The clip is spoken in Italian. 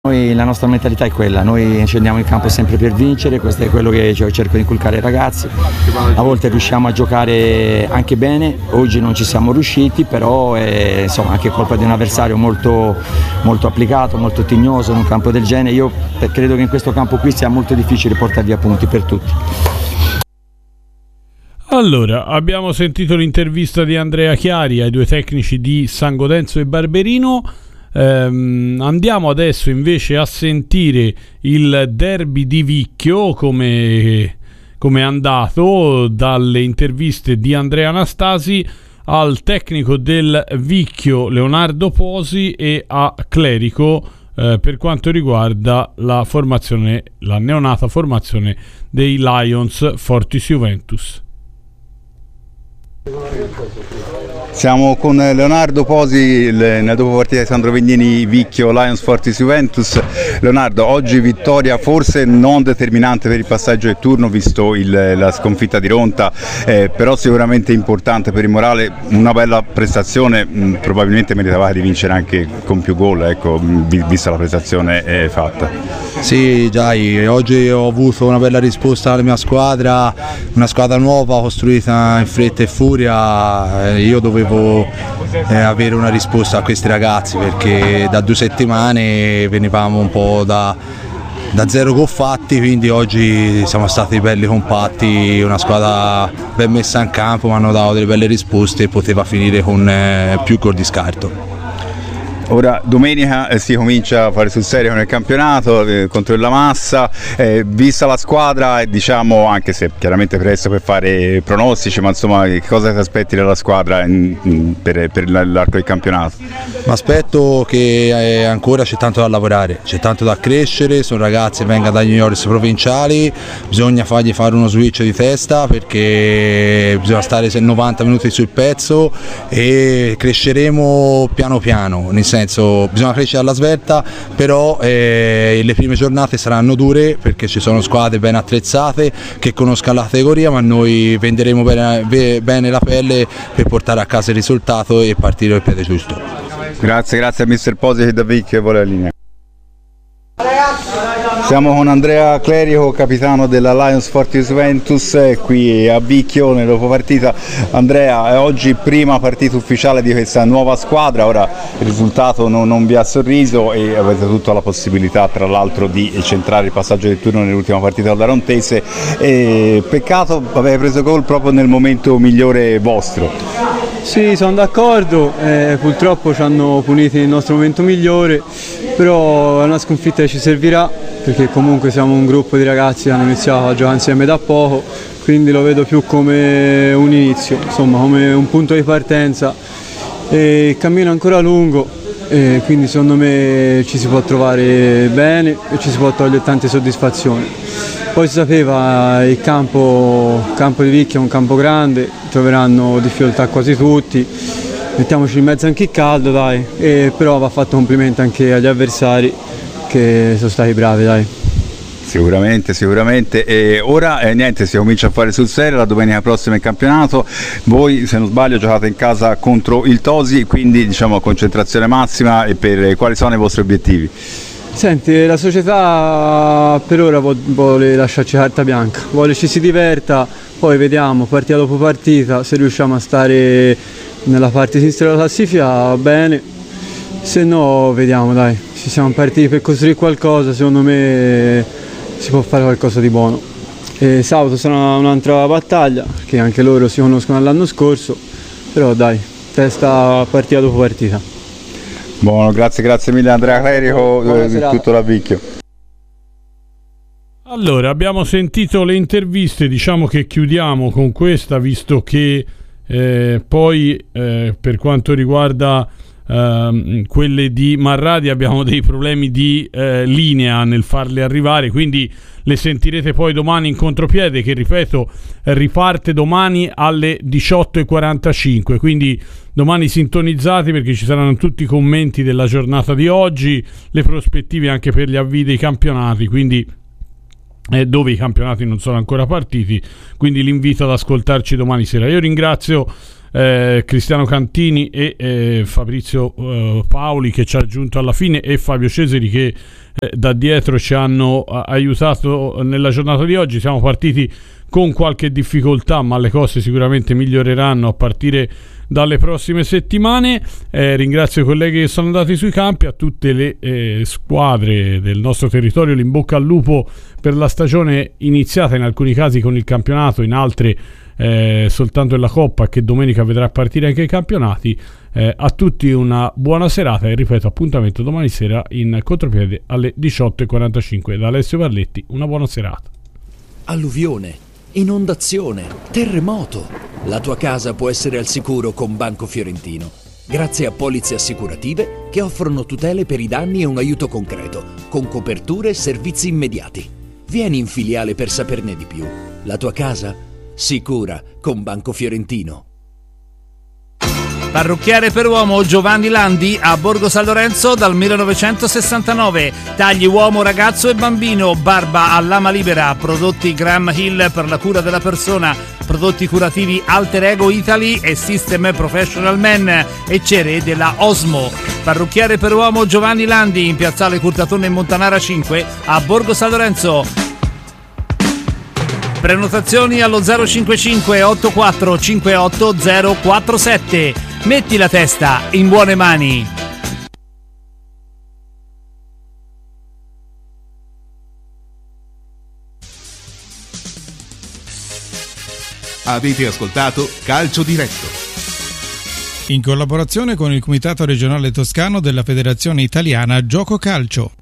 Noi, la nostra mentalità è quella, noi ci andiamo in campo sempre per vincere, questo è quello che cerco di inculcare ai ragazzi. A volte riusciamo a giocare anche bene, oggi non ci siamo riusciti, però è anche colpa di un avversario molto applicato, molto tignoso in un campo del genere. Io credo che in questo campo qui sia molto difficile portare via punti per tutti. Allora, abbiamo sentito l'intervista di Andrea Chiari ai due tecnici di San Godenzo e Barberino. Andiamo adesso invece a sentire il derby di Vicchio, come è andato dalle interviste di Andrea Anastasi al tecnico del Vicchio Leonardo Posi e a Clerico per quanto riguarda la neonata formazione dei Lions Fortis Juventus. Siamo con Leonardo Posi nella dopopartita di Sandro Vignini Vicchio Lions Fortis Juventus. Leonardo, oggi vittoria forse non determinante per il passaggio del turno visto la sconfitta di Ronta, però sicuramente importante per il morale, una bella prestazione, probabilmente meritavate di vincere anche con più gol, ecco, vista la prestazione fatta. Sì, Giai, oggi ho avuto una bella risposta dalla mia squadra, una squadra nuova costruita in fretta e furia. Io dovevo avere una risposta a questi ragazzi perché da 2 settimane venivamo un po' da zero gol fatti, quindi oggi siamo stati belli compatti, una squadra ben messa in campo, mi hanno dato delle belle risposte e poteva finire con più gol di scarto. Ora domenica si comincia a fare sul serio con il campionato contro il La Massa, vista la squadra, diciamo, anche se chiaramente presto per fare pronostici, ma insomma che cosa ti aspetti dalla squadra per l'arco del campionato? Mi aspetto che ancora c'è tanto da lavorare, c'è tanto da crescere, sono ragazzi che vengono dagli juniores provinciali, bisogna fargli fare uno switch di testa perché bisogna stare 90 minuti sul pezzo e cresceremo piano piano, nel senso bisogna crescere alla svelta, però le prime giornate saranno dure perché ci sono squadre ben attrezzate che conoscono la categoria, ma noi venderemo bene la pelle per portare a casa il risultato e partire al piede giusto. Grazie a Mr. Posi che da Vicchio vuole la linea. Siamo con Andrea Clerico, capitano della Lions Fortis Juventus, qui a Vicchio nella dopopartita. Andrea, oggi prima partita ufficiale di questa nuova squadra, ora il risultato non vi ha sorriso e avete tutta la possibilità tra l'altro di centrare il passaggio del turno nell'ultima partita con l'Arontese. Peccato, avete preso gol proprio nel momento migliore vostro. Sì, sono d'accordo, purtroppo ci hanno puniti nel nostro momento migliore, però è una sconfitta che ci servirà perché comunque siamo un gruppo di ragazzi che hanno iniziato a giocare insieme da poco, quindi lo vedo più come un inizio, insomma come un punto di partenza. Il cammino è ancora lungo, quindi secondo me ci si può trovare bene e ci si può togliere tante soddisfazioni. Poi si sapeva il campo di Vicchio è un campo grande, troveranno difficoltà quasi tutti, mettiamoci in mezzo anche il caldo, dai, però va fatto complimenti anche agli avversari che sono stati bravi, dai. Sicuramente. E ora niente, si comincia a fare sul serio, la domenica prossima il campionato. Voi, se non sbaglio, giocate in casa contro il Tosi, quindi diciamo concentrazione massima. E quali sono i vostri obiettivi? Senti, la società per ora vuole lasciarci carta bianca, vuole ci si diverta, poi vediamo partita dopo partita, se riusciamo a stare nella parte sinistra della classifica va bene, se no vediamo, dai, ci siamo partiti per costruire qualcosa, secondo me si può fare qualcosa di buono. E sabato sarà un'altra battaglia, perché anche loro si conoscono dall'anno scorso, però dai, testa partita dopo partita. Buono, grazie mille Andrea Clerico, tutto da Vicchio. Allora, abbiamo sentito le interviste, diciamo che chiudiamo con questa, visto che poi per quanto riguarda quelle di Marradi abbiamo dei problemi di linea nel farle arrivare, quindi le sentirete poi domani in contropiede, che ripeto riparte domani alle 18:45, quindi domani sintonizzati perché ci saranno tutti i commenti della giornata di oggi, le prospettive anche per gli avvii dei campionati, quindi dove i campionati non sono ancora partiti, quindi l'invito ad ascoltarci domani sera. Io ringrazio Cristiano Cantini e Fabrizio Paoli che ci ha aggiunto alla fine, e Fabio Cesari che da dietro ci hanno aiutato nella giornata di oggi. Siamo partiti con qualche difficoltà, ma le cose sicuramente miglioreranno a partire dalle prossime settimane. Ringrazio i colleghi che sono andati sui campi, a tutte le squadre del nostro territorio l'in bocca al lupo per la stagione iniziata in alcuni casi con il campionato, in altre soltanto la Coppa, che domenica vedrà partire anche i campionati. A tutti una buona serata e ripeto, appuntamento domani sera in contropiede alle 18:45. Da Alessio Varletti una buona serata. Alluvione, inondazione, terremoto. La tua casa può essere al sicuro con Banco Fiorentino. Grazie a polizze assicurative che offrono tutele per i danni e un aiuto concreto, con coperture e servizi immediati. Vieni in filiale per saperne di più. La tua casa? Sicura con Banco Fiorentino. Parrucchiere per uomo Giovanni Landi a Borgo San Lorenzo dal 1969. Tagli uomo, ragazzo e bambino, barba a lama libera, prodotti Graham Hill per la cura della persona, prodotti curativi Alter Ego Italy e System Professional Men e cere della Osmo. Parrucchiere per uomo Giovanni Landi in piazzale Curtatone in Montanara 5 a Borgo San Lorenzo. Prenotazioni allo 055 84 58 047. Metti la testa in buone mani. Avete ascoltato Calcio Diretto, in collaborazione con il Comitato Regionale Toscano della Federazione Italiana Gioco Calcio.